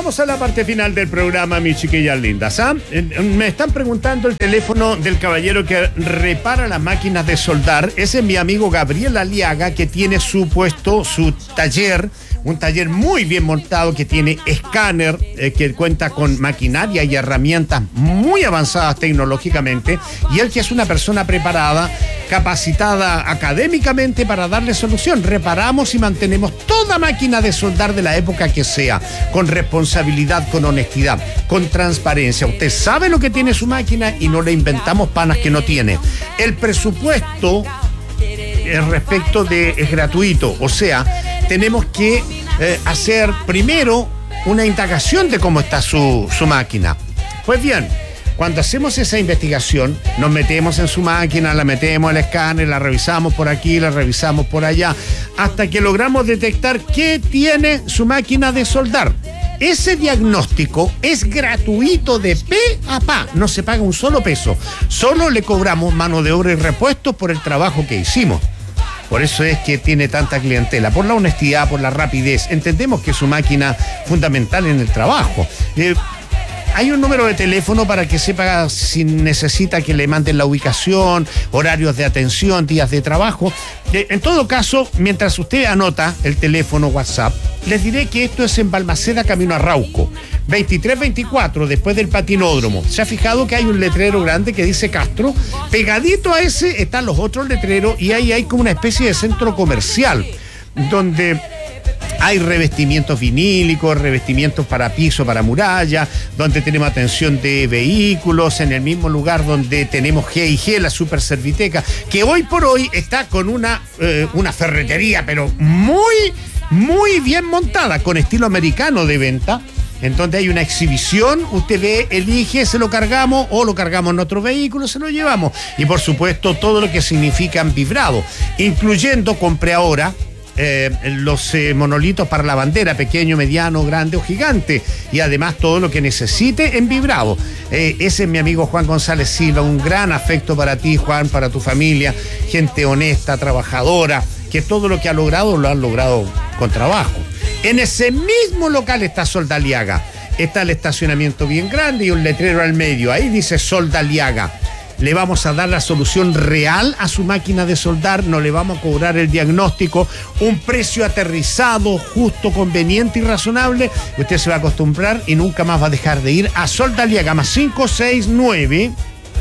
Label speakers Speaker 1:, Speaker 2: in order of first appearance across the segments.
Speaker 1: vamos a la parte final del programa, mis chiquillas lindas. Me están preguntando el teléfono del caballero que repara las máquinas de soldar. Ese es mi amigo Gabriel Aliaga, que tiene su puesto, su taller, un taller muy bien montado, que tiene escáner, que cuenta con maquinaria y herramientas muy avanzadas tecnológicamente, y él que es una persona preparada, capacitada académicamente para darle solución. Reparamos y mantenemos toda máquina de soldar de la época que sea, con responsabilidad, con honestidad, con transparencia. Usted sabe lo que tiene su máquina y no le inventamos panas que no tiene. El presupuesto respecto de es gratuito, o sea, tenemos que hacer primero una indagación de cómo está su máquina. Pues bien, cuando hacemos esa investigación, nos metemos en su máquina, la metemos al escáner, la revisamos por aquí, la revisamos por allá, hasta que logramos detectar qué tiene su máquina de soldar. Ese diagnóstico es gratuito de pe a pa, no se paga un solo peso. Solo le cobramos mano de obra y repuestos por el trabajo que hicimos. Por eso es que tiene tanta clientela, por la honestidad, por la rapidez. Entendemos que es su máquina fundamental en el trabajo. Hay un número de teléfono para que sepa si necesita que le manden la ubicación, horarios de atención, días de trabajo. En todo caso, mientras usted anota el teléfono WhatsApp, les diré que esto es en Balmaceda, camino a Rauco, 2324, después del patinódromo. ¿Se ha fijado que hay un letrero grande que dice Castro? Pegadito a ese están los otros letreros y ahí hay como una especie de centro comercial, donde hay revestimientos vinílicos, revestimientos para piso, para muralla, donde tenemos atención de vehículos, en el mismo lugar donde tenemos G&G, la Super Serviteca, que hoy por hoy está con una ferretería, pero muy bien montada, con estilo americano de venta, en donde hay una exhibición, usted ve, elige, se lo cargamos o lo cargamos en otro vehículo, se lo llevamos. Y por supuesto todo lo que significan vibrado, incluyendo, compre ahora, los monolitos para la bandera, pequeño, mediano, grande o gigante, y además todo lo que necesite en vibrado. Ese es mi amigo Juan González Silva, un gran afecto para ti, Juan, para tu familia, gente honesta, trabajadora, que todo lo que ha logrado lo han logrado con trabajo. En ese mismo local está Soldaliaga, está el estacionamiento bien grande y un letrero al medio, ahí dice Soldaliaga. Le vamos a dar la solución real a su máquina de soldar, no le vamos a cobrar el diagnóstico, un precio aterrizado, justo, conveniente y razonable. Usted se va a acostumbrar y nunca más va a dejar de ir a Soldaliaga, más 569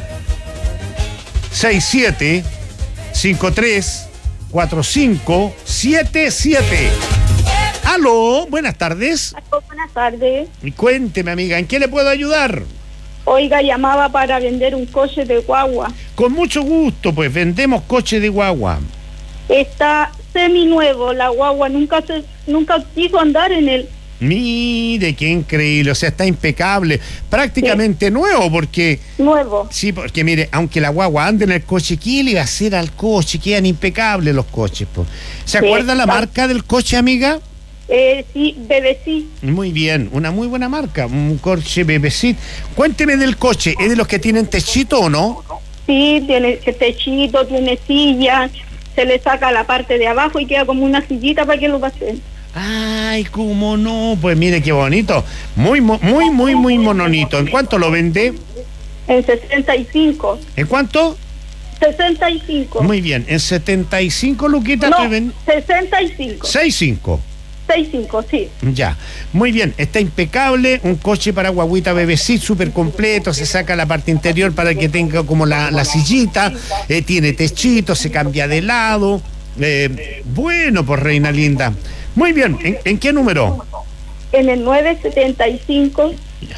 Speaker 1: 67 53 45 77. Aló, buenas tardes.
Speaker 2: Aló, buenas tardes.
Speaker 1: Y cuénteme, amiga, ¿en qué le puedo ayudar?
Speaker 2: Oiga, llamaba para vender un coche de guagua.
Speaker 1: Con mucho gusto, pues vendemos coche de guagua.
Speaker 2: Está seminuevo, la guagua nunca quiso andar en él.
Speaker 1: Mire, qué increíble, o sea, está impecable, prácticamente sí. Nuevo, porque...
Speaker 2: Nuevo.
Speaker 1: Sí, porque mire, aunque la guagua ande en el coche, ¿qué le va a hacer al coche? Quedan impecables los coches, pues. ¿Se acuerda la marca del coche, amiga?
Speaker 2: Sí, BBC.
Speaker 1: Muy bien, una muy buena marca, un coche BBC. Cuénteme del coche, ¿es de los que tienen techito o no?
Speaker 2: Sí, tiene techito, tiene silla, se le saca la parte de abajo y queda como una sillita para que lo pasen.
Speaker 1: Ay, cómo no, pues mire qué bonito, muy mononito. ¿En cuánto lo vende?
Speaker 2: En 65.
Speaker 1: ¿En cuánto?
Speaker 2: 65.
Speaker 1: Muy bien, en 75 luquitas.
Speaker 2: No,
Speaker 1: te ven...
Speaker 2: 65.
Speaker 1: 65.
Speaker 2: 65, sí.
Speaker 1: Ya, muy bien, está impecable, un coche para guaguita BBC súper completo, se saca la parte interior para que tenga como la sillita, tiene techito, se cambia de lado, bueno, pues reina linda. Muy bien, ¿en qué número?
Speaker 2: En el 975
Speaker 1: ya.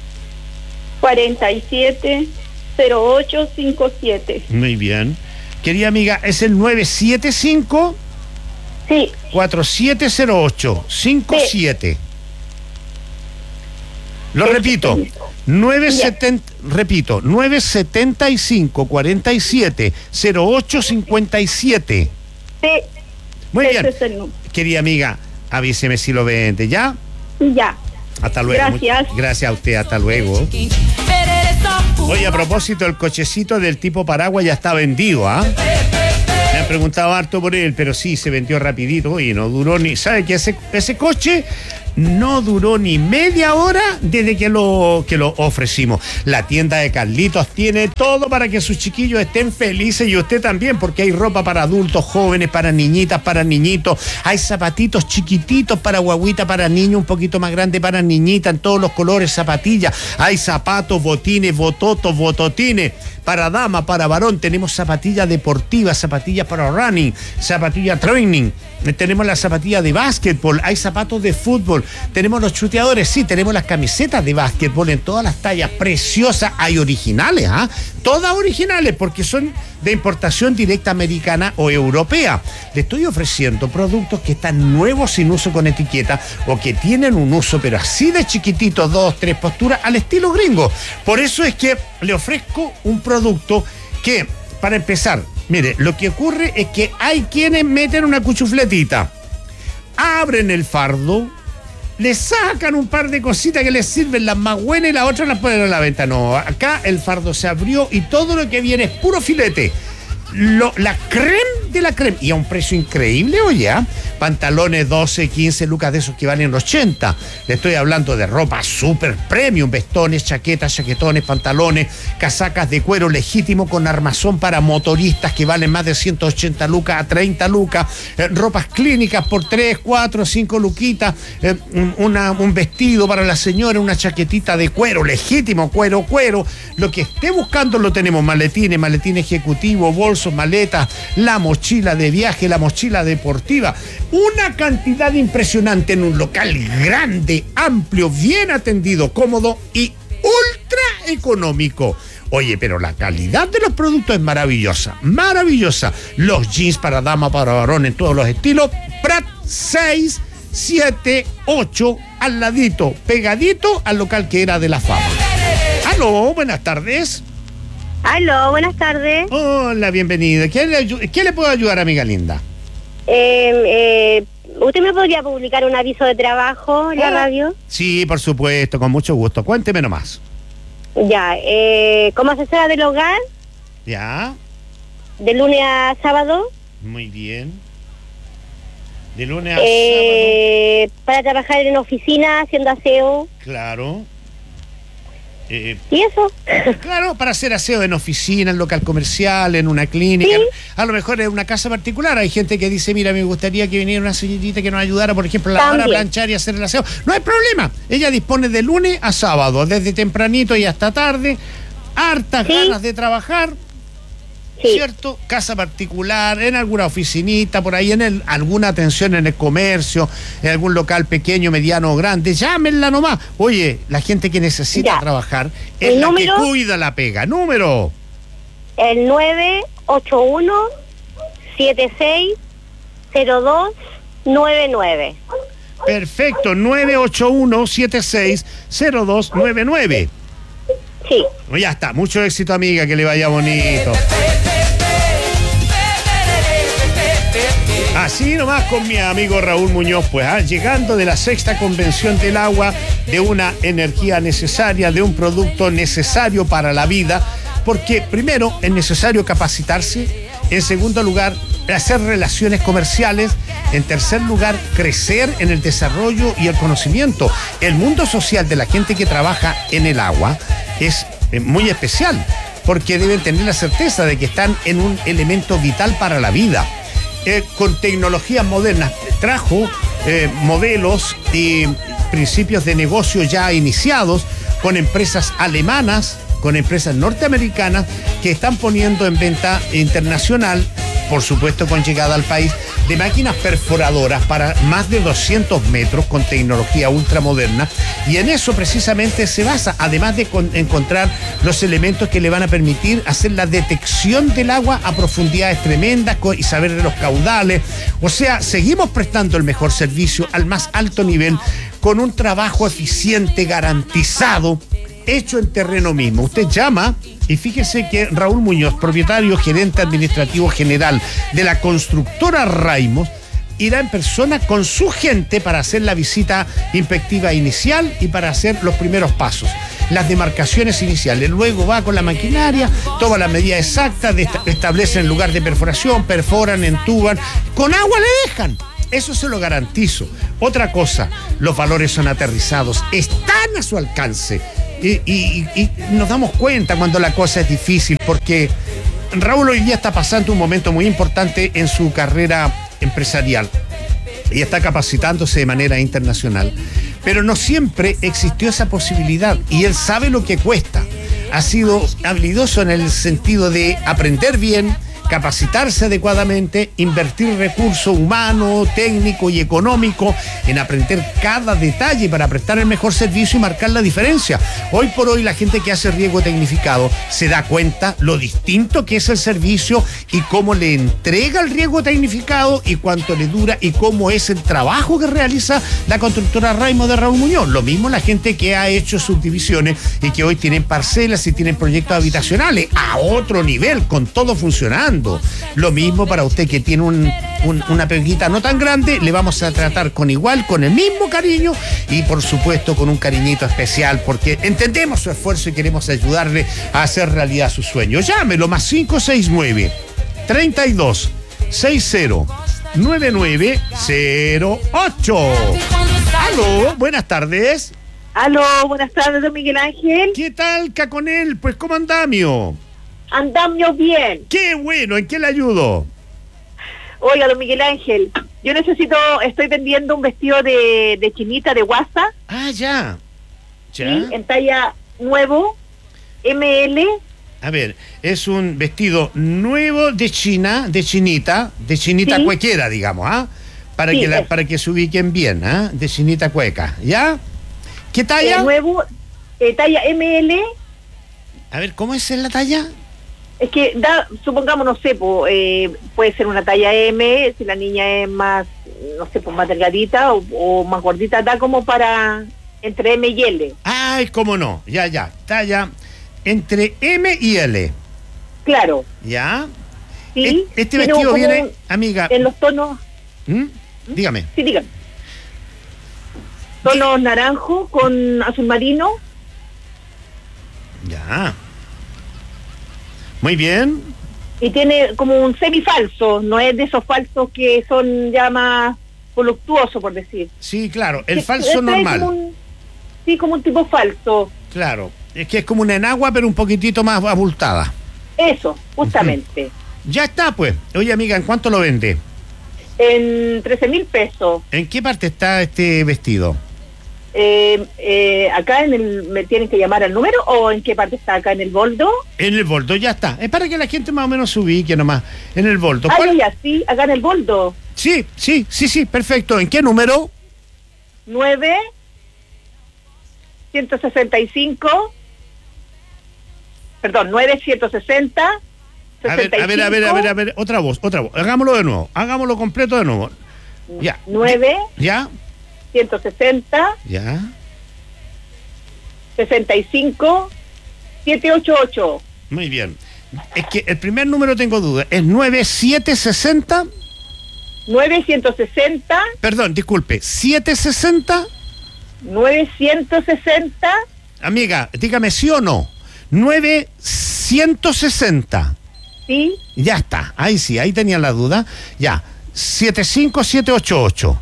Speaker 2: 47 0857.
Speaker 1: Muy bien. Querida amiga, ¿es el 975?
Speaker 2: Sí.
Speaker 1: 470857. Sí. Lo repito. 975 47 0857.
Speaker 2: Sí.
Speaker 1: Muy bien.
Speaker 2: Es el número.
Speaker 1: Querida amiga, avíseme si lo vende, ¿ya?
Speaker 2: Ya.
Speaker 1: Hasta luego.
Speaker 2: Gracias.
Speaker 1: Gracias a usted, hasta luego. Oye, a propósito, el cochecito del tipo paraguas ya está vendido, ¿ah? Me han preguntado harto por él, pero sí, se vendió rapidito y no duró ni... ¿Sabe que ese coche no duró ni media hora desde que lo ofrecimos. La tienda de Carlitos tiene todo para que sus chiquillos estén felices y usted también, porque hay ropa para adultos, jóvenes, para niñitas, para niñitos. Hay zapatitos chiquititos para guaguita, para niños, un poquito más grande para niñita, en todos los colores, zapatillas. Hay zapatos, botines, bototos, bototines. Para dama, para varón, tenemos zapatillas deportivas, zapatillas para running, zapatillas training. Tenemos las zapatillas de básquetbol, hay zapatos de fútbol, tenemos los chuteadores, sí, tenemos las camisetas de básquetbol en todas las tallas, preciosas, hay originales, todas originales, porque son de importación directa americana o europea. Le estoy ofreciendo productos que están nuevos sin uso con etiqueta o que tienen un uso, pero así de chiquititos, 2, 3 posturas, al estilo gringo. Por eso es que le ofrezco un producto que, para empezar, mire, lo que ocurre es que hay quienes meten una cuchufletita, abren el fardo, le sacan un par de cositas que les sirven, las más buenas, y las otras las ponen a la venta. No, acá el fardo se abrió y todo lo que viene es puro filete. La creme de la creme, y a un precio increíble, oye, pantalones 12, 15 lucas de esos que valen 80. Le estoy hablando de ropa super premium, vestones, chaquetas, chaquetones, pantalones, casacas de cuero legítimo con armazón para motoristas que valen más de 180 lucas a 30 lucas, ropas clínicas por 3, 4, 5 luquitas, un vestido para la señora, una chaquetita de cuero legítimo, cuero, lo que esté buscando lo tenemos, maletín ejecutivo, bolsos, maletas, la mochila de viaje, la mochila deportiva, una cantidad impresionante en un local grande, amplio, bien atendido, cómodo y ultra económico. Oye, pero la calidad de los productos es maravillosa. Los jeans para dama, para varón en todos los estilos, Prat 6, 7, 8, al ladito, pegadito al local que era de la fama. Aló, buenas tardes.
Speaker 2: Aló, buenas tardes.
Speaker 1: Hola, bienvenida. ¿Qué le puedo ayudar, amiga linda?
Speaker 2: ¿Usted me podría publicar un aviso de trabajo en la radio?
Speaker 1: Sí, por supuesto, con mucho gusto. Cuénteme nomás.
Speaker 2: Ya, como asesora del hogar.
Speaker 1: Ya.
Speaker 2: De lunes a sábado.
Speaker 1: Muy bien. De lunes a sábado.
Speaker 2: Para trabajar en oficina, haciendo aseo.
Speaker 1: Claro.
Speaker 2: ¿Y eso?
Speaker 1: Claro, para hacer aseo en oficina, en local comercial, en una clínica,
Speaker 2: sí.
Speaker 1: A lo mejor en una casa particular. Hay gente que dice, mira, me gustaría que viniera una señorita que nos ayudara, por ejemplo, a lavar, a planchar y hacer el aseo. No hay problema. Ella dispone de lunes a sábado, desde tempranito y hasta tarde, hartas ganas de trabajar. Sí. ¿Cierto? Casa particular, en alguna oficinita, por ahí, alguna atención en el comercio, en algún local pequeño, mediano o grande, llámenla nomás. Oye, la gente que necesita trabajar es la que cuida la pega. Número.
Speaker 2: El 981-760299.
Speaker 1: Perfecto, 981-760299.
Speaker 2: Sí.
Speaker 1: Ya está, mucho éxito, amiga, que le vaya bonito. Así nomás con mi amigo Raúl Muñoz, pues, llegando de la 6ª Convención del Agua, de una energía necesaria, de un producto necesario para la vida, porque primero es necesario capacitarse, en segundo lugar, hacer relaciones comerciales, en tercer lugar, crecer en el desarrollo y el conocimiento. El mundo social de la gente que trabaja en el agua es muy especial, porque deben tener la certeza de que están en un elemento vital para la vida. Con tecnologías modernas, trajo modelos y principios de negocio ya iniciados con empresas alemanas, con empresas norteamericanas que están poniendo en venta internacional, por supuesto con llegada al país, de máquinas perforadoras para más de 200 metros con tecnología ultramoderna, y en eso precisamente se basa, además de encontrar los elementos que le van a permitir hacer la detección del agua a profundidades tremendas y saber de los caudales. O sea, seguimos prestando el mejor servicio al más alto nivel, con un trabajo eficiente, garantizado, hecho en terreno mismo. Usted llama y fíjese que Raúl Muñoz, propietario, gerente administrativo general de la constructora Raimos, irá en persona con su gente para hacer la visita inspectiva inicial y para hacer los primeros pasos, las demarcaciones iniciales. Luego va con la maquinaria, toma la medida exacta, establecen el lugar de perforación, perforan, entuban, con agua le dejan. Eso se lo garantizo. Otra cosa, los valores son aterrizados, están a su alcance. Y nos damos cuenta cuando la cosa es difícil, porque Raúl hoy día está pasando un momento muy importante en su carrera empresarial y está capacitándose de manera internacional. Pero no siempre existió esa posibilidad y él sabe lo que cuesta. Ha sido habilidoso en el sentido de aprender bien, capacitarse adecuadamente, invertir recursos humanos, técnicos y económicos en aprender cada detalle para prestar el mejor servicio y marcar la diferencia. Hoy por hoy la gente que hace riego tecnificado se da cuenta lo distinto que es el servicio y cómo le entrega el riego tecnificado y cuánto le dura y cómo es el trabajo que realiza la constructora Raimo de Raúl Muñoz. Lo mismo la gente que ha hecho subdivisiones y que hoy tienen parcelas y tienen proyectos habitacionales a otro nivel, con todo funcionando. Lo mismo para usted que tiene una peguita no tan grande, le vamos a tratar con el mismo cariño y por supuesto con un cariñito especial, porque entendemos su esfuerzo y queremos ayudarle a hacer realidad sus sueños. Llámelo, más 569 32 60 9908. Aló, buenas tardes.
Speaker 2: Aló, buenas tardes, don Miguel Ángel.
Speaker 1: ¿Qué tal, Caconel? Pues, ¿cómo andamio?
Speaker 2: Andamos bien.
Speaker 1: Qué bueno, ¿en qué le ayudo?
Speaker 2: Oiga, don Miguel Ángel, yo estoy vendiendo un vestido de chinita de guasa.
Speaker 1: Ah, ya.
Speaker 2: ¿Sí? En talla nuevo, ML.
Speaker 1: A ver, es un vestido nuevo de chinita
Speaker 2: Sí.
Speaker 1: cuequera, digamos, ¿ah? Para
Speaker 2: Sí,
Speaker 1: para que se ubiquen bien, ¿ah? De chinita cueca, ¿ya? ¿Qué talla?
Speaker 2: Nuevo, talla ML.
Speaker 1: A ver, ¿cómo es la talla?
Speaker 2: Es que supongamos, no sé, puede ser una talla M, si la niña es más, no sé, más delgadita o más gordita, da como para entre M y L.
Speaker 1: Ay, cómo no, ya, talla entre M y L.
Speaker 2: Claro.
Speaker 1: ¿Ya?
Speaker 2: Sí.
Speaker 1: Este vestido viene, amiga.
Speaker 2: En los tonos.
Speaker 1: Dígame.
Speaker 2: Sí, dígame. Tonos naranjo con azul marino.
Speaker 1: Ya. Muy bien.
Speaker 2: Y tiene como un semifalso, no es de esos falsos que son ya más voluptuosos, por decir.
Speaker 1: Sí, claro, el falso normal.
Speaker 2: Como un tipo falso.
Speaker 1: Claro, es que es como una enagua, pero un poquitito más abultada.
Speaker 2: Eso, justamente.
Speaker 1: Ya está, pues. Oye, amiga, ¿en cuánto lo vende?
Speaker 2: En 13.000 pesos.
Speaker 1: ¿En qué parte está este vestido?
Speaker 2: Acá ¿me tienen que llamar al número o en qué parte está? ¿Acá en el boldo?
Speaker 1: En el boldo, ya está. Es para que la gente más o menos se ubique nomás. En el boldo.
Speaker 2: Ya, sí, acá en el boldo.
Speaker 1: Sí, perfecto. ¿En qué número?
Speaker 2: 9-165. Perdón, 9-160.
Speaker 1: A ver, otra voz. Hagámoslo de nuevo. Hagámoslo completo de nuevo. Ya.
Speaker 2: 9.
Speaker 1: Ya.
Speaker 2: 160.
Speaker 1: Ya.
Speaker 2: 65. 788.
Speaker 1: Muy bien. Es que el primer número tengo duda. ¿Es 9760?
Speaker 2: 960.
Speaker 1: Perdón, disculpe. ¿760?
Speaker 2: 960.
Speaker 1: Amiga, dígame sí o no. 960.
Speaker 2: Sí.
Speaker 1: Ya está. Ahí sí, ahí tenía la duda. Ya. 75788.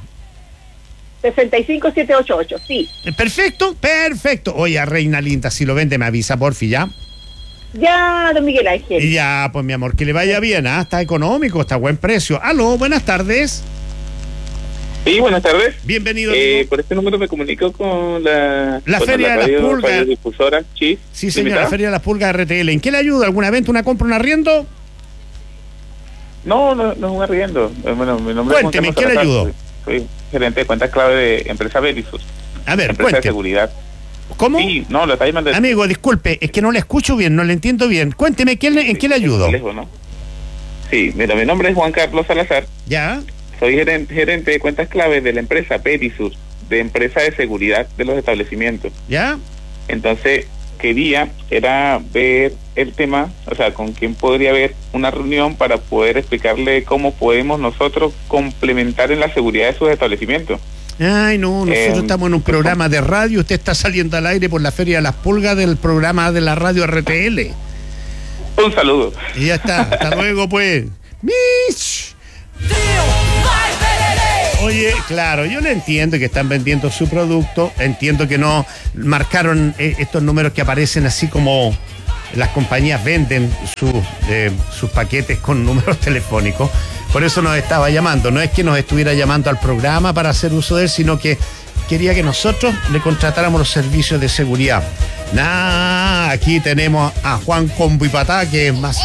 Speaker 2: 65788, sí.
Speaker 1: Perfecto. Oye, reina linda, si lo vende me avisa, porfi, ¿ya?
Speaker 2: Ya, don Miguel Ángel.
Speaker 1: Ya, pues mi amor, que le vaya bien, ¿ah? Está económico, está a buen precio. Aló, buenas tardes.
Speaker 3: Sí, buenas tardes.
Speaker 1: Bienvenido.
Speaker 3: Por este número me comunico con la
Speaker 1: Feria de las Pulgas.
Speaker 3: Radiodifusora, sí,
Speaker 1: señora, la Feria de las Pulgas RTL. ¿En qué le ayuda? ¿Alguna venta, una compra, un arriendo?
Speaker 3: No es un arriendo. Bueno, mi nombre
Speaker 1: Cuénteme,
Speaker 3: es
Speaker 1: ¿en qué le ayudó?
Speaker 3: Soy gerente de cuentas clave de empresa Belisur.
Speaker 1: A ver,
Speaker 3: empresa
Speaker 1: cuénteme.
Speaker 3: de seguridad.
Speaker 1: ¿Cómo?
Speaker 3: Sí, no, lo está llamando.
Speaker 1: Amigo, disculpe, es que no le escucho bien, no le entiendo bien. Cuénteme, ¿en qué le ayudo?
Speaker 3: ¿No? Sí, mira, mi nombre es Juan Carlos Salazar.
Speaker 1: ¿Ya?
Speaker 3: Soy gerente de cuentas clave de la empresa Belisur, de empresa de seguridad de los establecimientos.
Speaker 1: ¿Ya?
Speaker 3: Entonces, quería ver el tema, o sea, con quién podría haber una reunión para poder explicarle cómo podemos nosotros complementar en la seguridad de sus establecimientos.
Speaker 1: Ay, no, nosotros estamos en un programa de radio, usted está saliendo al aire por la Feria de las Pulgas del programa de la radio RTL.
Speaker 3: Un saludo.
Speaker 1: Y ya está, hasta luego pues. ¡Mish! Oye, claro, yo le entiendo que están vendiendo su producto, entiendo que no marcaron estos números que aparecen así como las compañías venden sus paquetes con números telefónicos, por eso nos estaba llamando, no es que nos estuviera llamando al programa para hacer uso de él, sino que quería que nosotros le contratáramos los servicios de seguridad. Aquí tenemos a Juan Combo y Patá, que es más...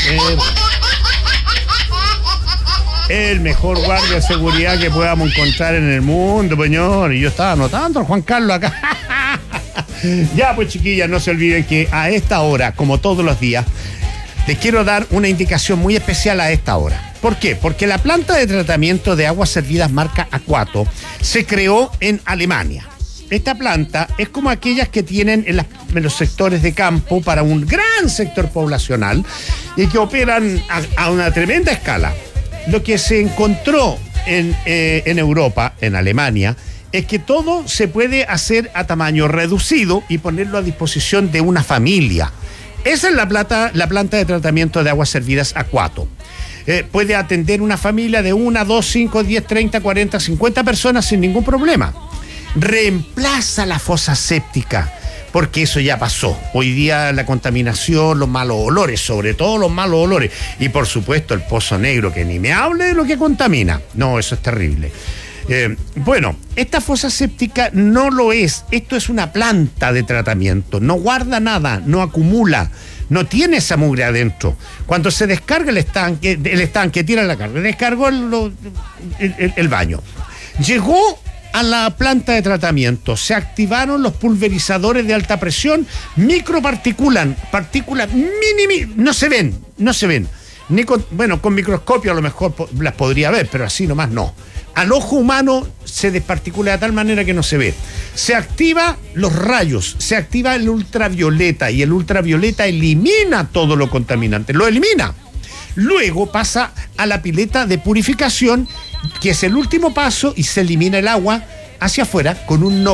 Speaker 1: el mejor guardia de seguridad que podamos encontrar en el mundo, señor. Y yo estaba anotando al Juan Carlos acá. Ya, pues, chiquillas, no se olviden que a esta hora, como todos los días, les quiero dar una indicación muy especial a esta hora. ¿Por qué? Porque la planta de tratamiento de aguas servidas marca Aquato se creó en Alemania. Esta planta es como aquellas que tienen en los sectores de campo para un gran sector poblacional y que operan a una tremenda escala. Lo que se encontró en Europa, en Alemania, es que todo se puede hacer a tamaño reducido y ponerlo a disposición de una familia. Esa es la planta de tratamiento de aguas servidas Aquato. Puede atender una familia de 1, 2, 5, 10, 30, 40, 50 personas sin ningún problema. Reemplaza la fosa séptica, porque eso ya pasó. Hoy día la contaminación, los malos olores, sobre todo los malos olores, y por supuesto el pozo negro, que ni me hable de lo que contamina. No, eso es terrible. Bueno, esta fosa séptica no lo es. Esto es una planta de tratamiento. No guarda nada, no acumula, no tiene esa mugre adentro. Cuando se descarga el estanque tira la carga, descargó el baño. Llegó a la planta de tratamiento, se activaron los pulverizadores de alta presión, micropartículas, partículas no se ven. Con microscopio a lo mejor las podría ver, pero así nomás no. Al ojo humano se desparticula de tal manera que no se ve. Se activa los rayos, se activa el ultravioleta, y el ultravioleta elimina todo lo contaminante, lo elimina. Luego pasa a la pileta de purificación, que es el último paso, y se elimina el agua hacia afuera con un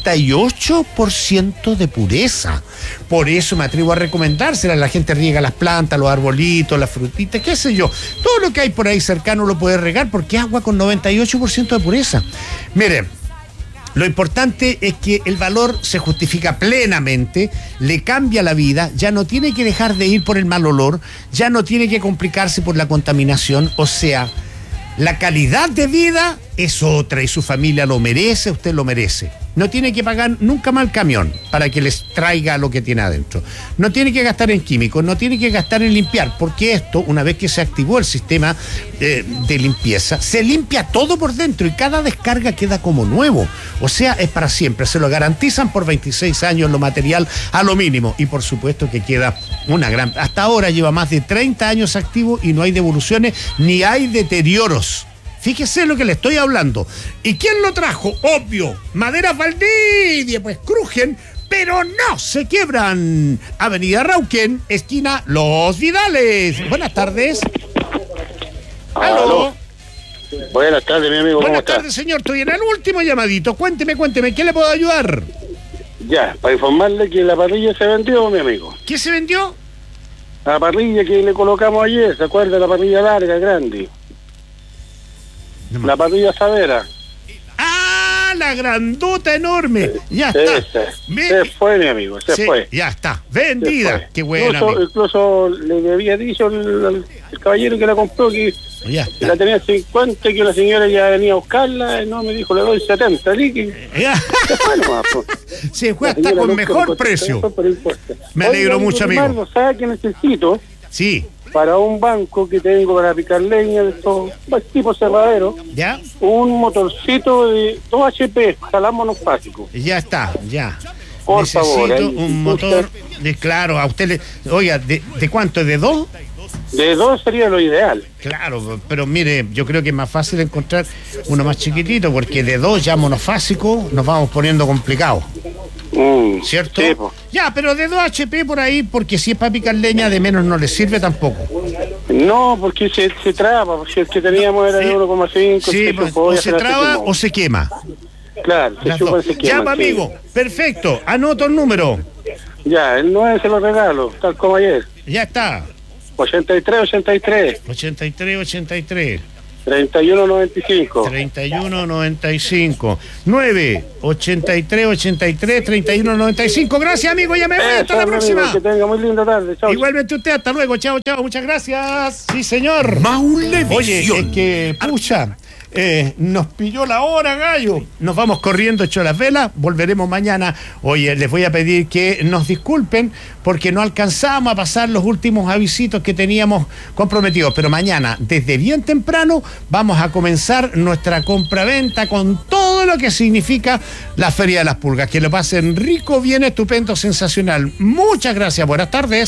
Speaker 1: 98% de pureza. Por eso me atrevo a recomendársela. La gente riega las plantas, los arbolitos, las frutitas, qué sé yo. Todo lo que hay por ahí cercano lo puede regar porque es agua con 98% de pureza. Miren, lo importante es que el valor se justifica plenamente, le cambia la vida, ya no tiene que dejar de ir por el mal olor, ya no tiene que complicarse por la contaminación, o sea, la calidad de vida es otra y su familia lo merece, usted lo merece. No tiene que pagar nunca más el camión para que les traiga lo que tiene adentro. No tiene que gastar en químicos, no tiene que gastar en limpiar, porque esto, una vez que se activó el sistema de limpieza, se limpia todo por dentro y cada descarga queda como nuevo. O sea, es para siempre. Se lo garantizan por 26 años lo material a lo mínimo. Y por supuesto que queda una gran... Hasta ahora lleva más de 30 años activo y no hay devoluciones ni hay deterioros. Fíjese lo que le estoy hablando. ¿Y quién lo trajo? Obvio, Maderas Valdivia, pues crujen, pero no se quiebran. Avenida Rauquén, esquina Los Vidales. Buenas tardes.
Speaker 4: ¿Aló? Buenas tardes, mi amigo.
Speaker 1: Buenas tardes, señor. Estoy en el último llamadito. Cuénteme, ¿qué le puedo ayudar?
Speaker 4: Ya, para informarle que la parrilla se vendió, mi amigo.
Speaker 1: ¿Qué se vendió?
Speaker 4: La parrilla que le colocamos ayer, ¿se acuerda? La parrilla larga, grande. La parrilla Savera.
Speaker 1: ¡Ah! La grandota enorme. Ya está.
Speaker 4: Se fue, mi amigo, se fue.
Speaker 1: Ya está. Vendida. Qué buena.
Speaker 4: Incluso le había dicho el caballero que la compró que la tenía 50, que una señora ya venía a buscarla, y no, me dijo, le doy 70. Se fue nomás.
Speaker 1: Se fue hasta con mejor precio. Me alegro mucho, amigo.
Speaker 4: ¿Sabe qué necesito?
Speaker 1: Sí.
Speaker 4: Para un banco que tengo para picar leña, de estos tipos cerraderos,
Speaker 1: ¿ya?
Speaker 4: Un motorcito de 2 HP, jalán monofásico.
Speaker 1: Ya está, ya.
Speaker 4: Por
Speaker 1: Necesito
Speaker 4: favor,
Speaker 1: un motor de, claro, a usted le... Oiga, ¿de cuánto? ¿De 2?
Speaker 4: De 2 sería lo ideal.
Speaker 1: Claro, pero mire, yo creo que es más fácil encontrar uno más chiquitito, porque de 2 ya monofásico nos vamos poniendo complicados. ¿Cierto?
Speaker 4: Sí, pues.
Speaker 1: Ya, pero de 2 HP por ahí, porque si es para picar leña, de menos no le sirve tampoco.
Speaker 4: No, porque se traba, porque el que teníamos era de 1,5.
Speaker 1: Sí, pues, o se traba o se quema.
Speaker 4: Claro, se quema.
Speaker 1: Ya, pues, amigo, perfecto, anoto el número.
Speaker 4: Ya, el 9 se lo regalo, tal como ayer.
Speaker 1: Ya está.
Speaker 4: 83.
Speaker 1: 83.
Speaker 4: 3195.
Speaker 1: 3195. 983833195. Gracias, amigo. Ya me voy. Hasta la próxima.
Speaker 4: Que tenga muy linda tarde. Chao.
Speaker 1: Igualmente usted. Hasta luego. Chao, chao. Muchas gracias. Sí, señor.
Speaker 5: Maulevisión.
Speaker 1: Oye, es que, pucha, nos pilló la hora, gallo. Nos vamos corriendo, hecho las velas. Volveremos mañana. Oye, les voy a pedir que nos disculpen porque no alcanzamos a pasar los últimos avisitos que teníamos comprometidos. Pero mañana, desde bien temprano, vamos a comenzar nuestra compraventa con todo lo que significa la Feria de las Pulgas. Que lo pasen rico, bien, estupendo, sensacional. Muchas gracias. Buenas tardes.